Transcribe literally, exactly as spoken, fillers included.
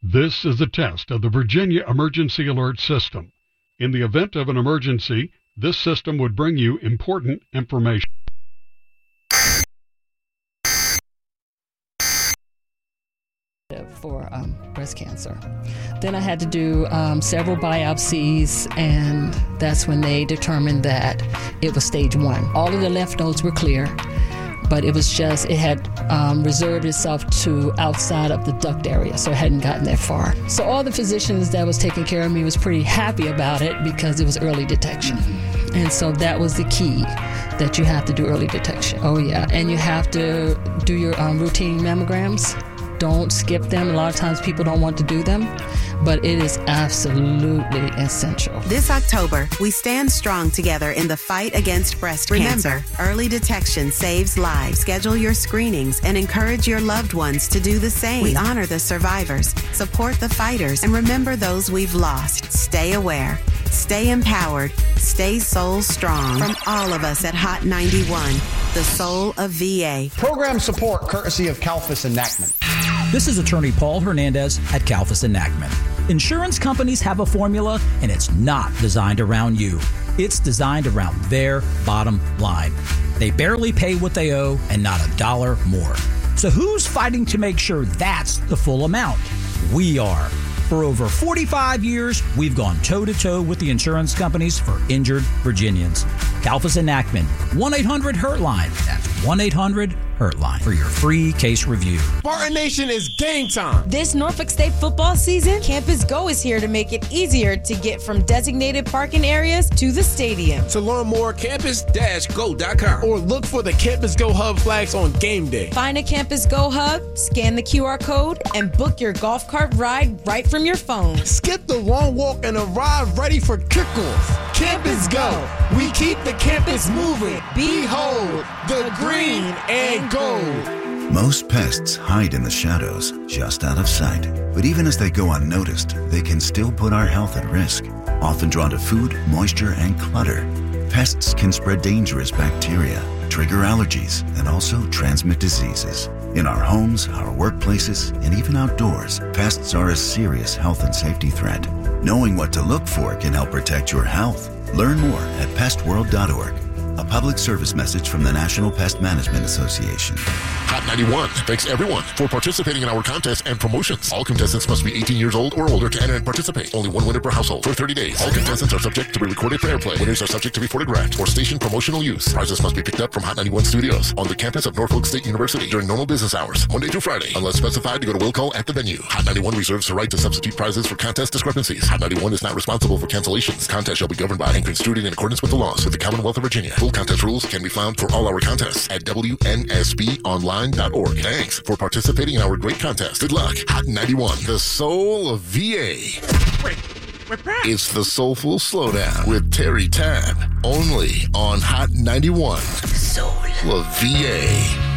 This is a test of the Virginia Emergency Alert System. In the event of an emergency, this system would bring you important information. For um, breast cancer. Then I had to do um, several biopsies, and that's when they determined that it was stage one. All of the lymph nodes were clear, but it was just, it had um, reserved itself to outside of the duct area, so it hadn't gotten that far. So all the physicians that was taking care of me was pretty happy about it because it was early detection. And so that was the key, that you have to do early detection. Oh yeah, and you have to do your um, routine mammograms. Don't skip them. A lot of times people don't want to do them, but it is absolutely essential. This October, we stand strong together in the fight against breast Remember, cancer. Early detection saves lives. Schedule your screenings and encourage your loved ones to do the same. We honor the survivors, support the fighters, and remember those we've lost. Stay aware, stay empowered, stay soul strong. From all of us at Hot ninety-one, the soul of V A. Program support courtesy of Kalfas Enactment. This is attorney Paul Hernandez at Kalfas Enactment. Insurance companies have a formula, and it's not designed around you. It's designed around their bottom line. They barely pay what they owe and not a dollar more. So who's fighting to make sure that's the full amount? We are. For over forty-five years, we've gone toe-to-toe with the insurance companies for injured Virginians. Kalfas Enactment, one eight hundred hurt line. That's one eight hundred hurt line for your free case review. Spartan Nation is game time. This Norfolk State football season, Campus Go is here to make it easier to get from designated parking areas to the stadium. To learn more, campus go dot com or look for the Campus Go Hub flags on game day. Find a Campus Go Hub, scan the Q R code, and book your golf cart ride right from your phone. Skip the long walk and arrive ready for kickoff. Campus Go. We keep the campus moving. Behold the green and gold. Most pests hide in the shadows, just out of sight. But even as they go unnoticed, they can still put our health at risk. Often drawn to food, moisture, and clutter, pests can spread dangerous bacteria, trigger allergies, and also transmit diseases. In our homes, our workplaces, and even outdoors, pests are a serious health and safety threat. Knowing what to look for can help protect your health. Learn more at pest world dot org. A public service message from the National Pest Management Association. Hot ninety-one thanks everyone for participating in our contests and promotions. All contestants must be eighteen years old or older to enter and participate. Only one winner per household for thirty days. All contestants are subject to be recorded for airplay. Winners are subject to be photographed for station promotional use. Prizes must be picked up from Hot ninety-one Studios on the campus of Norfolk State University during normal business hours, Monday through Friday, unless specified to go to will call at the venue. Hot ninety-one reserves the right to substitute prizes for contest discrepancies. Hot ninety-one is not responsible for cancellations. Contests shall be governed by and construed in accordance with the laws of the Commonwealth of Virginia. Full contest rules can be found for all our contests at W N S B online dot org. Thanks for participating in our great contest. Good luck. Hot ninety-one, the soul of V A. It's the Soulful Slowdown with Terry Tab, only on Hot ninety-one. Soul of V A.